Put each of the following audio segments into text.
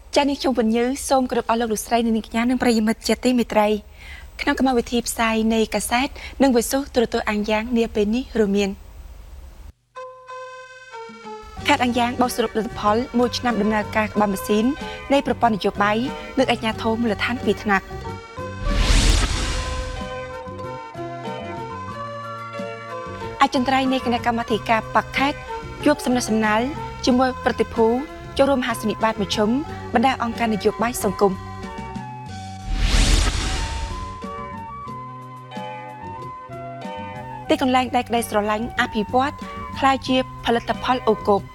ចានេះខ្ញុំវិញ្ញាសូមគោរពអរលោកលោកស្រីនិងនាងកញ្ញានិងប្រិយមិត្តជាទីមេត្រីក្នុងកម្មវិធីផ្សាយនៃកាសែតនិងវិទ្យុទូរទស្សន៍អាំងយ៉ាងនាពេលនេះរួមមានខេត្តអាំងយ៉ាងបោះសរុបលទ្ធផលមួយឆ្នាំដំណើរការក្បាលម៉ាស៊ីននៃប្រព័ន្ធនយោបាយលើអាជ្ញាធរមូលដ្ឋានពីថ្នាក់អចិន្ត្រៃយ៍នៃគណៈកម្មាធិការបកខេត្តជួបសំណេះសំណាលជាមួយប្រតិភូចូលរួមមហាសន្និបាតមជ្ឈមបណ្ដាអង្គការនយោបាយសង្គមទីកន្លែងដែលក្តីស្រឡាញ់អភិវឌ្ឍក្លាយជាផលិតផលអូកូប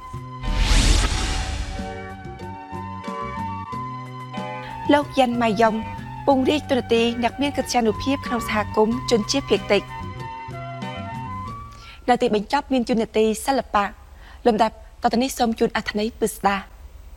លោកយ៉ាន់ម៉ាយ៉ុងពង្រីកទូរទស្សន៍អ្នកមានកិត្យានុភាពក្នុងសហគមន៍ជនជាតិភាគតិចនៅទីបញ្ចប់មានជួននីតិសិល្បៈលំដាប់តទៅនេះសូមជូនអត្ថន័យពិស្ដា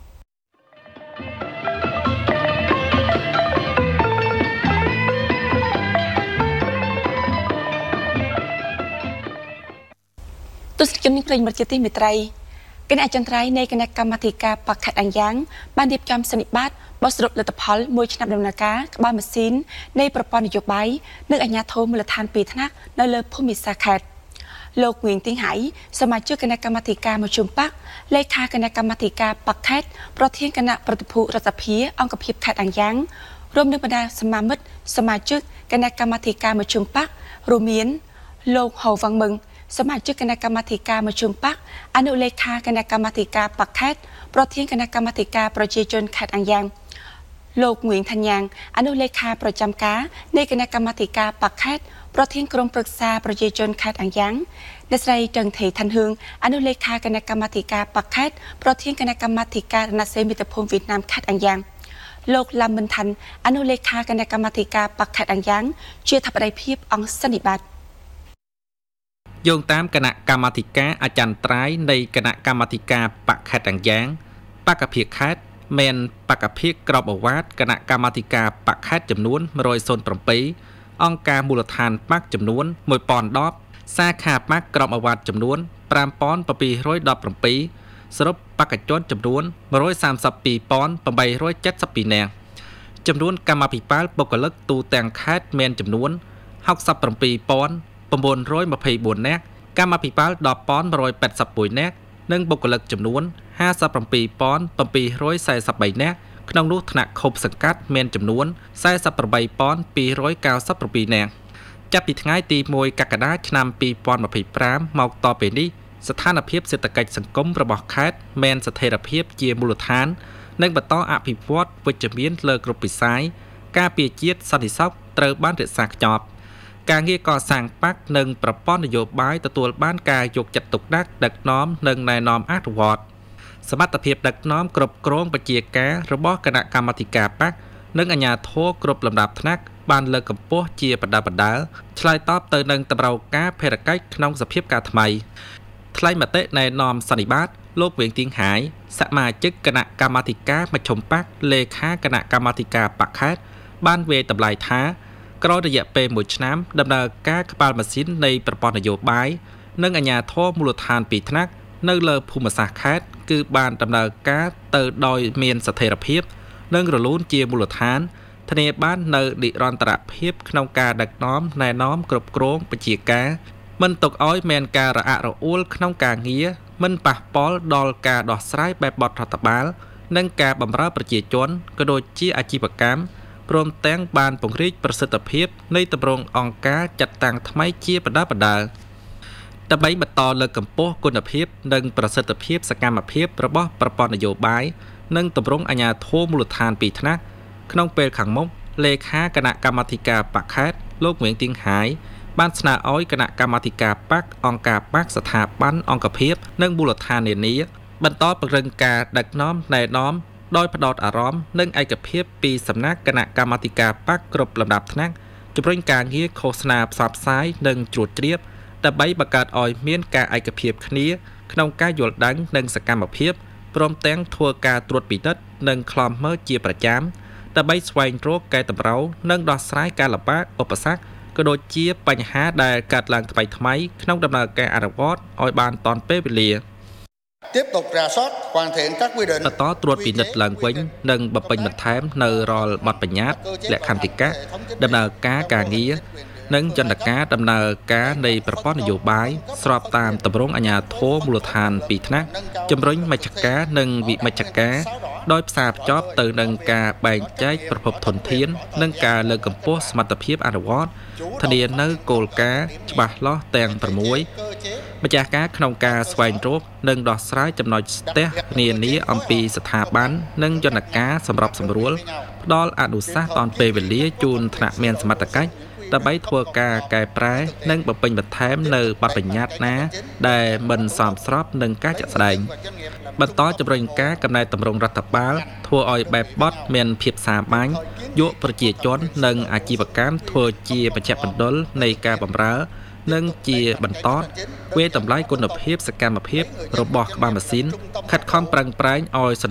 ទស្សនិកជនប្រិយមិត្តជាទីមេត្រីគណៈអចិន្ត្រៃយ៍នៃគណៈកម្មាធិការបកខេត្តអាំងយ៉ាងបានរៀបចំសន្និបាតបោះសរុបលទ្ធផលមួយឆ្នាំដំណើរការក្បាលម៉ាស៊ីននៃប្រព័ន្ធនយោបាយនិងអាជ្ញាធរមូលដ្ឋានពីរថ្នាក់នៅលើភូមិសាស្ត្រខេត្តលោកងៀងទីងហៃសមាជិកគណៈកម្មាធិការមជ្ឈមបកលេខាគណៈកម្មាធិការបកខេត្តប្រធានគណៈប្រតិភូរដ្ឋសភាអង្គភាពខេត្តអាំងយ៉ាងរួមនឹងបណ្ដាសមាមិត្តសមាជិកគណៈកម្មាធិការមជ្ឈមបករួមមានលោកហៅវ៉ាងមឹងសមាជិកគណៈកម្មាធិការមជ្ឈមបកអនុលេខាគណៈកម្មាធិការបកខេត្តប្រធានគណៈកម្មាធិការប្រជាជនខេត្តអាំងយ៉ាងលោកងឿងថាញ៉ាងអនុលេខាប្រចាំការនៃគណៈកម្មាធិការបកខេត្តប្រធានក្រុមប្រឹក្សាប្រជាជនខេត្តអាំងយ៉ាងអ្នកស្រីតឹងថេឋានហឿងអនុលេខាគណៈកម្មាធិការបកខេត្តប្រធានគណៈកម្មាធិការរណសេរីមិត្តភូមិវៀតណាមខេត្តអាំងយ៉ាងលោកឡាំមិនថាន់អនុលេខាគណៈកម្មាធិការបកខេត្តអាំងយ៉ាងជាធិបតីភាពអង្គសន្និបាតយោងតាមគណៈកម្មាធិការអចិន្ត្រៃយ៍នៃគណៈកម្មាធិការបកខេត្តអាំងយ៉ាងបកភិកខេត្តមានបកភិកក្របអវ៉ាតគណៈកម្មាធិការបកខេត្តចំនួន107អង្គការមូលដ្ឋានបកចំនួន1010សាខាបកក្របអវ៉ាតចំនួន5717សរុបបកជនចំនួន132,872នាក់ចំនួនកម្មាភិបាលបុគ្គលិកទូទាំងខេត្តមានចំនួន67,924នាក់កម្មាភិបាល10,181នាក់និងបុគ្គលិកចំនួន57,743នាក់ក្នុងនោះថ្នាក់ខុបសង្កាត់មានចំនួន48,297នាក់ចាប់ពីថ្ងៃទី1កក្កដាឆ្នាំ2025មកតទៅនេះស្ថានភាពសេដ្ឋកិច្ចសង្គមរបស់ខេត្តមានស្ថិរភាពជាមូលដ្ឋាននិងបន្តអភិវឌ្ឍវិជ្ជមានលើគ្រប់វិស័យការពារជាតិសន្តិសុខត្រូវបានរក្សាខ្ជាប់ការងារកសាងបកនិងប្រព័ន្ធនយោបាយទទួលបានការយកចិត្តទុកដាក់ដឹកនាំនិងណែនាំអនុវត្តសមត្ថភាពដឹកនាំគ្រប់គ្រងបញ្ជាការរបស់គណៈកម្មាធិការបកនិងអាជ្ញាធរគ្រប់លំដាប់ថ្នាក់បានលើកកម្ពស់ជាបណ្ដាលឆ្លើយតបទៅនឹងតម្រូវការភារកិច្ចក្នុងសភាពការថ្មីថ្លែងមតិណែនាំសន្និបាតលោកវៀងទីងហាយសមាជិកគណៈកម្មាធិការមជ្ឈមបកលេខាគណៈកម្មាធិការបកខេត្តបានវាយតម្លៃថាក្រោយរយៈពេល1ឆ្នាំដំណើរការក្បាលម៉ាស៊ីននៃប្រព័ន្ធនយោបាយនិងអាជ្ញាធរមូលដ្ឋានពីរថ្នាក់នៅលើភូមិសាស្ត្រខេត្តគឺបានដំណើរការទៅដោយមានស្ថិរភាពនិងរលូនជាមូលដ្ឋានធានាបាននៅនិរន្តរភាពក្នុងការដឹកនាំណែនាំគ្រប់គ្រងបញ្ជាការមិនទុកឲ្យមានការរអាក់រអួលក្នុងការងារមិនប៉ះពាល់ដល់ការដោះស្រាយបែបបទរដ្ឋបាលនិងការបម្រើប្រជាជនក៏ដូចជាអាជីវកម្មព្រមទាំងបានពង្រីកប្រសិទ្ធភាពនៃទម្រង់អង្គការចាត់តាំងថ្មីជាបណ្ដាដើម្បីបន្តលើកកម្ពស់គុណភាពនិងប្រសិទ្ធភាពសកម្មភាពរបស់ប្រព័ន្ធនយោបាយនិងទម្រង់អាជ្ញាធរមូលដ្ឋានពីរថ្នាក់ក្នុងពេលខាងមុខលេខាគណៈកម្មាធិការបកខេត្តលោកវៀងទីងហាយបានស្នើឲ្យគណៈកម្មាធិការបកអង្គការបកស្ថាប័នអង្គភាពនិងមូលដ្ឋាននានាបន្តពង្រឹងការដឹកនាំណែនាំដោយផ្ដោតអារម្មណ៍និងឯកភាពពីសំណាក់គណៈកម្មាធិការបកគ្រប់លំដាប់ថ្នាក់ជំរុញការងារឃោសនាផ្សព្វផ្សាយនិងជ្រួតជ្រាបដើម្បីបង្កើតឲ្យមានការឯកភាពគ្នាក្នុងការយល់ដឹងនិងសកម្មភាពព្រមទាំងធ្វើការត្រួតពិនិត្យនិងខ្លំមើលជាប្រចាំដើម្បីស្វែងរកកែតម្រូវនិងដោះស្រាយការលំបាកឧបសគ្គក៏ដូចជាបញ្ហាដែលកើតឡើងថ្មីៗក្នុងដំណើរការអនុវត្តឲ្យបានទាន់ពេលវេលា tiếp tục rà soát hoàn thiện các quy định បន្តត្រួតពិនិត្យឡើងវិញនិងបំពេញបន្ថែមនៅរាល់បទបញ្ញត្តិលក្ខន្តិកៈដំណើរការការងារនិងយន្តការដំណើរការនៃប្រព័ន្ធនយោបាយស្របតាមទម្រង់អាជ្ញាធរមូលដ្ឋានពីរថ្នាក់ជំរុញមជ្ឈការនិងវិមជ្ឈការដោយផ្សារភ្ជាប់ទៅនឹងការបែងចែកប្រភពធនធាននិងការលើកកម្ពស់សមត្ថភាពអនុវត្តធានានៅគោលការណ៍ច្បាស់លាស់ទាំង6ម្ចាស់ការក្នុងការស្វែងរកនិងដោះស្រាយចំណុចស្ទះនានាអំពីស្ថាប័ននិងយន្តការសម្របសម្រួលផ្ដល់អនុសាសន៍តាន់ពេលវេលាជូនថ្នាក់មានសមត្ថកិច្ចដើម្បីធ្វើការកែប្រែនិងបំពេញបន្ថែមនៅបទបញ្ញត្តិណាដែលមិនសមស្របនឹងការចាក់ស្ដែងបន្តជំរុញការកំណែតម្រង់រដ្ឋបាលធ្វើឲ្យបែបបទមានភាពសាមញ្ញយកប្រជាជននិងអាជីវកម្មធ្វើជាបច្ចៈបណ្ដុលនៃការបម្រើនិងជាបន្តវាតម្លៃគុណភាពសកម្មភាពរបស់ក្បាលម៉ាស៊ីនខិតខំប្រឹងប្រែងឲ្យ